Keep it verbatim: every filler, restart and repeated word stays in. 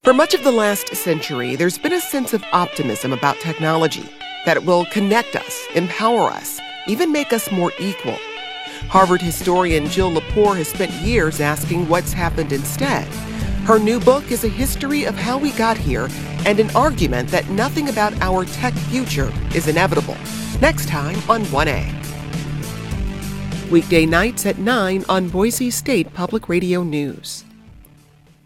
For much of the last century, there's been a sense of optimism about technology, that it will connect us, empower us, even make us more equal. Harvard historian Jill Lepore has spent years asking what's happened instead. Her new book is a history of how we got here and an argument that nothing about our tech future is inevitable. Next time on one A. Weekday nights at nine on Boise State Public Radio News.